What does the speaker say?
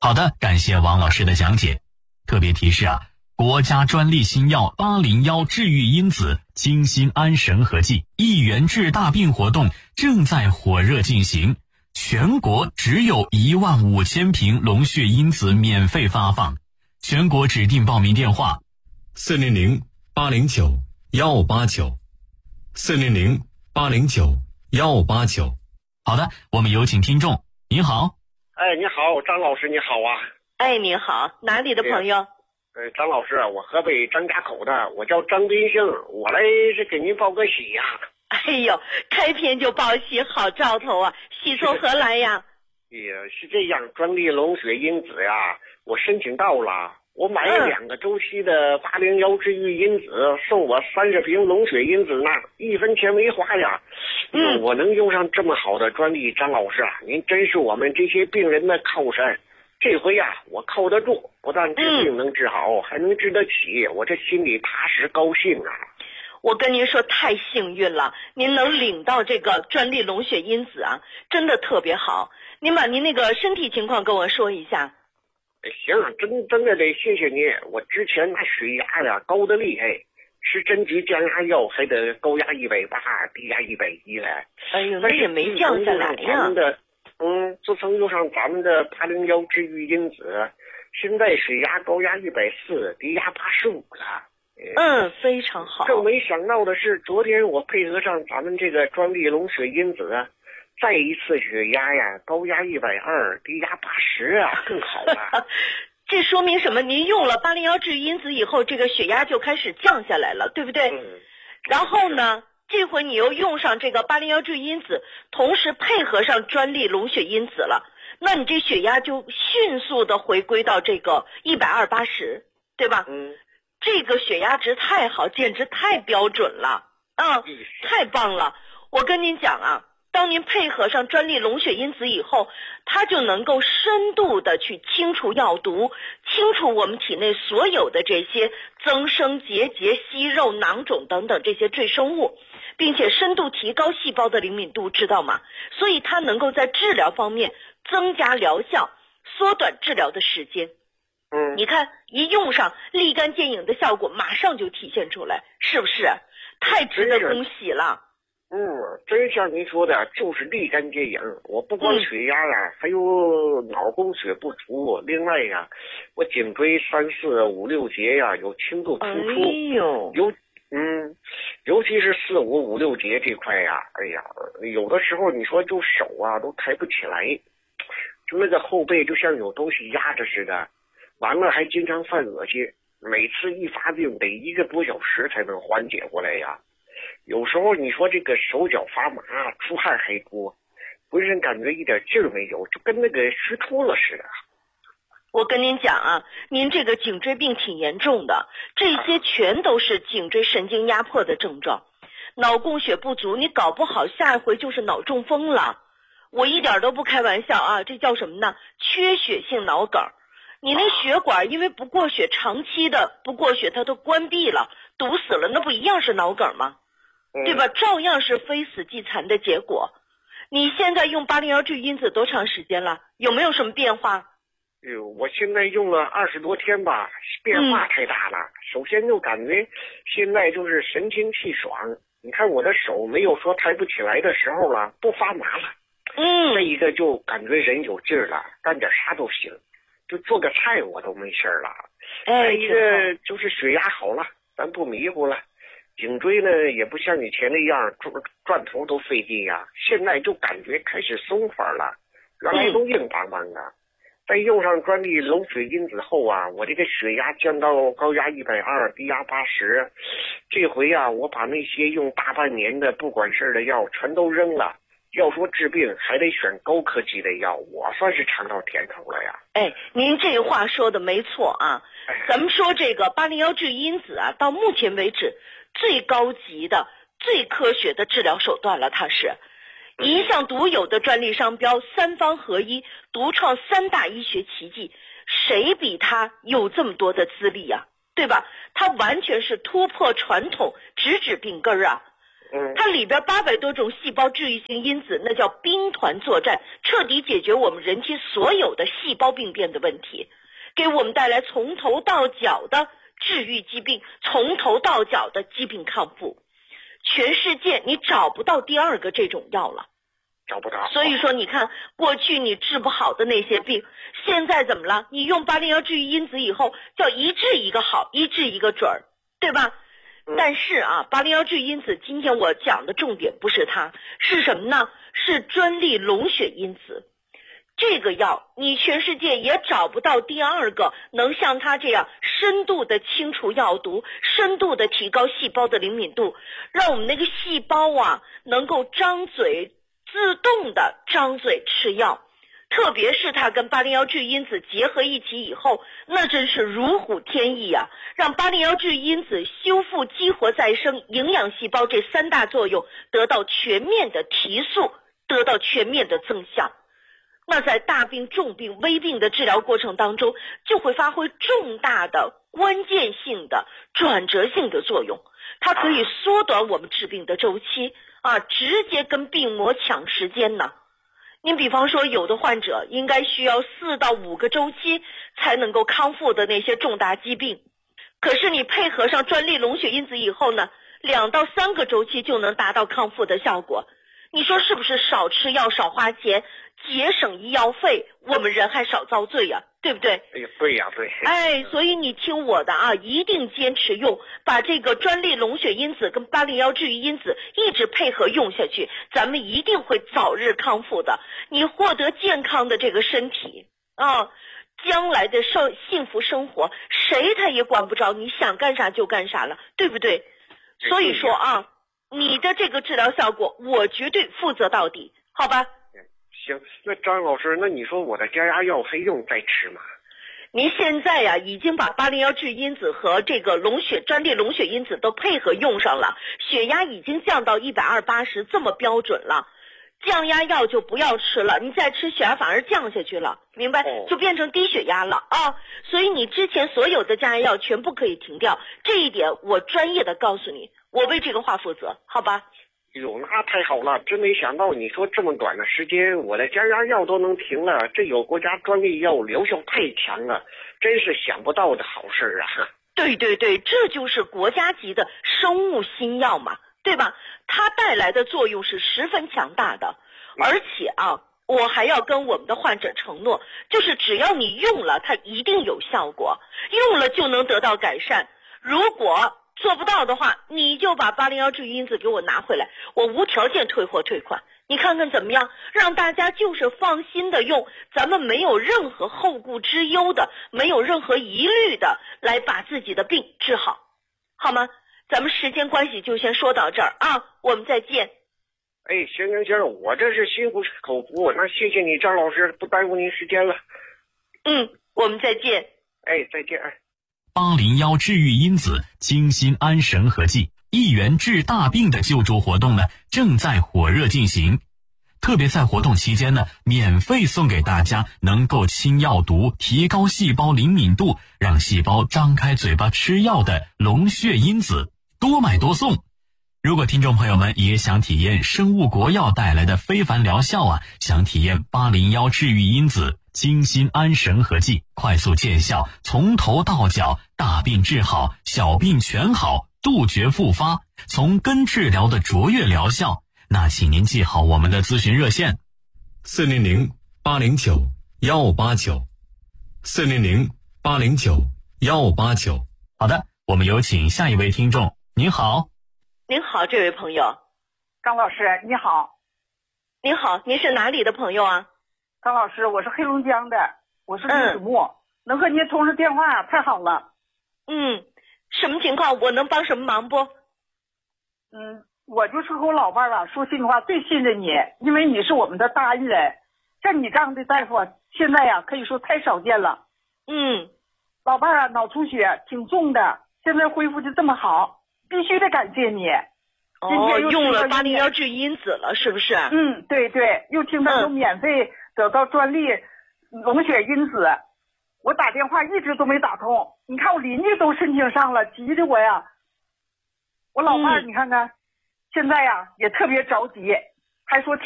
好的，感谢王老师的讲解。特别提示啊，国家专利新药801治愈因子精心安神合剂1元治大病活动正在火热进行，全国只有15000瓶龙血因子免费发放，全国指定报名电话400-809-159，400-809-159。好的，我们有请听众。您好。 哎，你好，张老师，你好啊。 哎，您好，哪里的朋友？ 张老师，我河北张家口的，我叫张金星，我来是给您报个喜呀。 哎呦，开篇就报喜，好兆头啊！喜从何来呀？ 也是这样，专利龙血因子呀，我申请到了，我买了2个周期的801治愈因子，送我30瓶龙血因子呢，1分钱没花呀。我能用上这么好的专利，张老师啊，您真是我们这些病人的靠山。这回呀，我靠得住，不但治病能治好，还能治得起，我这心里踏实高兴啊。 我跟您说，太幸运了，您能领到这个专利龙血因子啊，真的特别好。您把您那个身体情况跟我说一下。 行，真的得谢谢您。我之前那血压呀高得厉害，吃针局降压药还得高压180，低压110嘞。 哎呦，那也没降下来呀。 自从用上咱们的801治愈因子，现在血压高压140，低压85了。 非常好。 更没想到的是，昨天我配合上咱们这个专利龙血因子，再一次血压呀高压120，低压80啊，更好了。 这说明什么？您用了801治愈因子以后，这个血压就开始降下来了，对不对？然后呢，这回你又用上这个801治愈因子，同时配合上专利龙血因子了，那你这血压就迅速的回归到这个120/80，对吧？这个血压值太好，简直太标准了，太棒了。我跟您讲啊，当您配合上专利龙血因子以后，它就能够深度的去清除药毒，清除我们体内所有的这些增生结节、息肉、囊肿等等这些赘生物，并且深度提高细胞的灵敏度，知道吗？所以它能够在治疗方面增加疗效，缩短治疗的时间。你看一用上，立竿见影的效果马上就体现出来，是不是？太值得恭喜了。 真像您说的，就是立竿见影。我不光血压呀，还有脑供血不足，另外呀，我颈椎3、4、5、6节呀有轻度突出。尤其是4、5、5、6节这块呀，哎呀，有的时候你说就手啊都抬不起来，就那个后背就像有东西压着似的。完了还经常犯恶心，每次一发病得1个多小时才能缓解过来呀。有时候你说这个手脚发麻，出汗还多，浑身感觉一点劲儿没有，就跟那个虚脱了似的。 我跟您讲啊，您这个颈椎病挺严重的，这些全都是颈椎神经压迫的症状。脑供血不足，你搞不好下一回就是脑中风了。我一点都不开玩笑啊，这叫什么呢？缺血性脑梗。你那血管因为不过血，长期的不过血它都关闭了，堵死了，那不一样是脑梗吗？对吧？照样是非死即残的结果。你现在用801治愈因子多长时间了？有没有什么变化？ 我现在用了20多天吧，变化太大了。首先就感觉现在就是神清气爽，你看我的手没有说抬不起来的时候了，不发麻了。再一个就感觉人有劲儿了，干点啥都行，就做个菜我都没事了。再一个就是血压好了，咱不迷糊了。颈椎呢也不像以前那样转头都费劲呀，现在就感觉开始松法了，原来都硬邦邦的。在用上专利龙血因子后啊，我这个血压降到高压120，低压80。这回啊，我把那些用大半年的不管事的药全都扔了。要说治病还得选高科技的药，我算是尝到甜头了呀。 您这话说的没错啊。咱们说这个801治愈因子啊，到目前为止最高级的、最科学的治疗手段了，它是一项独有的专利商标，3方合一，独创3大医学奇迹，谁比它有这么多的资历啊？对吧？它完全是突破传统，直指病根啊。 它里边800多种细胞治愈性因子，那叫兵团作战，彻底解决我们人体所有的细胞病变的问题，给我们带来从头到脚的治愈疾病，从头到脚的疾病康复。全世界你找不到第二个这种药了， 找不到。 所以说你看过去你治不好的那些病，现在怎么了？你用801治愈因子以后，叫一治一个好，一治一个准儿，对吧？但是啊，801治愈因子今天我讲的重点不是它，是什么呢？是专利龙血因子。这个药你全世界也找不到第二个能像它这样深度的清除药毒，深度的提高细胞的灵敏度，让我们那个细胞啊能够张嘴自动的张嘴吃药。特别是它跟801治愈因子结合一起以后，那真是如虎添翼啊，让801治愈因子修复激活再生营养细胞这3大作用得到全面的提速，得到全面的增效。那在大病、重病、危病的治疗过程当中，就会发挥重大的关键性的转折性的作用。它可以缩短我们治病的周期啊，直接跟病魔抢时间呢。您比方说有的患者应该需要4到5个周期才能够康复的那些重大疾病，可是你配合上专利龙血因子以后呢，2到3个周期就能达到康复的效果。你说是不是少吃药少花钱，节省医药费，我们人还少遭罪呀，对不对？ 哎，对呀，对。 所以你听我的啊，一定坚持用，把这个专利龙血因子跟801治愈因子一直配合用下去，咱们一定会早日康复的。你获得健康的这个身体啊，将来的幸福生活，谁他也管不着，你想干啥就干啥了，对不对？所以说啊，你的这个治疗效果，我绝对负责到底，好吧？ 行，那张老师，那你说我的降压药还用再吃吗？ 您现在呀，已经把801治愈因子和这个专利龙血因子都配合用上了，血压已经降到120/80这么标准了，降压药就不要吃了，你再吃血压反而降下去了，明白？就变成低血压了啊！所以你之前所有的降压药全部可以停掉，这一点我专业的告诉你，我为这个话负责，好吧？ 哟，那太好了！真没想到你说这么短的时间，我的降压药都能停了，这有国家专利药，疗效太强了，真是想不到的好事啊！ 对对对，这就是国家级的生物新药嘛，对吧？它带来的作用是十分强大的，而且啊，我还要跟我们的患者承诺，就是只要你用了，它一定有效果，用了就能得到改善。如果做不到的话，你就把801治愈因子给我拿回来，我无条件退货退款，你看看怎么样？让大家就是放心的用，咱们没有任何后顾之忧的，没有任何疑虑的来把自己的病治好，好吗？咱们时间关系就先说到这儿啊，我们再见。 哎，行，我这是心服口服，那谢谢你张老师，不耽误您时间了。 我们再见。 哎，再见。 801治愈因子清心安神和剂1元治大病的救助活动呢，正在火热进行。特别在活动期间呢，免费送给大家能够清药毒、提高细胞灵敏度，让细胞张开嘴巴吃药的龙血因子，多买多送。如果听众朋友们也想体验生物国药带来的非凡疗效啊，想体验801治愈因子清心安神和剂，快速见效，从头到脚大病治好，小病全好，杜绝复发，从根治疗的卓越疗效，那请您记好我们的咨询热线400-809-1589 400-809-1589。好的，我们有请下一位听众。您好。 您好，这位朋友。 张老师你好。 您好，您是哪里的朋友啊？ 张老师，我是黑龙江的，我是李子木，能和您通上电话太好了。 什么情况？我能帮什么忙不？ 我就是和我老伴儿说心里话，最信任你，因为你是我们的大恩人，像你这样的大夫现在可以说太少见了。老伴儿脑出血挺重的，现在恢复的这么好，必须得感谢你。 用了801治愈因子了，是不是？ 对对，又听到有免费得到专利龙血因子，我打电话一直都没打通。你看我邻居都申请上了，急的我呀。我老伴儿你看看， 现在呀也特别着急，还说